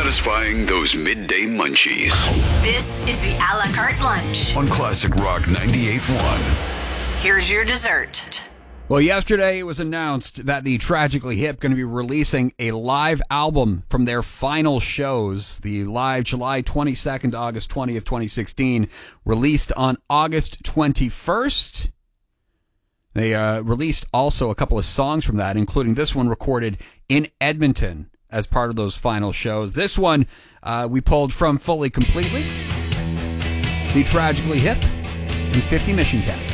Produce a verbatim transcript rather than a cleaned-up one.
satisfying those midday munchies. This is the a la carte lunch on Classic Rock ninety-eight point one. Here's your dessert. Well, yesterday it was announced that the Tragically Hip going to be releasing a live album from their final shows. The live July twenty-second, August twentieth, twenty sixteen, released on August twenty-first. They uh, released also a couple of songs from that, including this one recorded in Edmonton as part of those final shows. This one uh, we pulled from Fully Completely, the Tragically Hip, and fifty Mission Cat.